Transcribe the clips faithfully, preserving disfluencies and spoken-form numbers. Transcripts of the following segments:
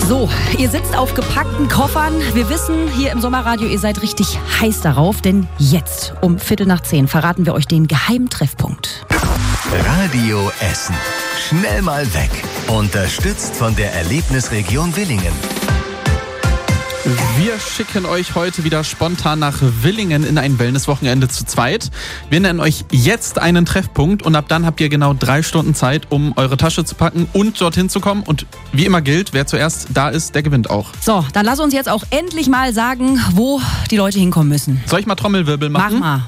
So, ihr sitzt auf gepackten Koffern. Wir wissen hier im Sommerradio, ihr seid richtig heiß darauf, denn jetzt um Viertel nach zehn verraten wir euch den geheimen Treffpunkt. Radio Essen. Schnell mal weg. Unterstützt von der Erlebnisregion Willingen. Wir schicken euch heute wieder spontan nach Willingen in ein Wellnesswochenende zu zweit. Wir nennen euch jetzt einen Treffpunkt und ab dann habt ihr genau drei Stunden Zeit, um eure Tasche zu packen und dorthin zu kommen. Und wie immer gilt, wer zuerst da ist, der gewinnt auch. So, dann lass uns jetzt auch endlich mal sagen, wo die Leute hinkommen müssen. Soll ich mal Trommelwirbel machen? Mach mal.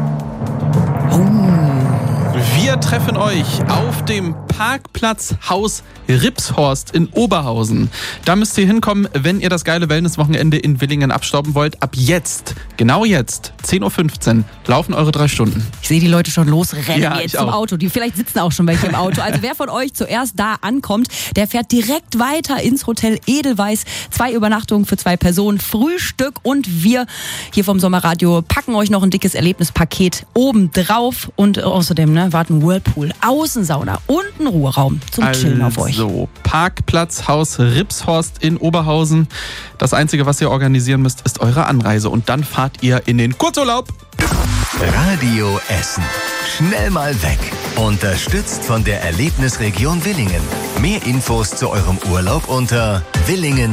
Wir treffen euch auf dem Parkplatz Haus Ripshorst in Oberhausen. Da müsst ihr hinkommen, wenn ihr das geile Wellnesswochenende in Willingen abstauben wollt. Ab jetzt, genau jetzt, zehn Uhr fünfzehn, laufen eure drei Stunden. Ich sehe die Leute schon losrennen Ja, jetzt ich zum auch. Auto. Die, vielleicht sitzen auch schon welche im Auto. Also wer von euch zuerst da ankommt, der fährt direkt weiter ins Hotel Edelweiss. Zwei Übernachtungen für zwei Personen, Frühstück und wir hier vom Sommerradio packen euch noch ein dickes Erlebnispaket oben drauf. Und außerdem ne, warten Whirlpool, Außensauna und ein Ruheraum zum Chillen auf euch. So, Parkplatz Haus Ripshorst in Oberhausen. Das Einzige, was ihr organisieren müsst, ist eure Anreise. Und dann fahrt ihr in den Kurzurlaub. Radio Essen. Schnell mal weg. Unterstützt von der Erlebnisregion Willingen. Mehr Infos zu eurem Urlaub unter willingen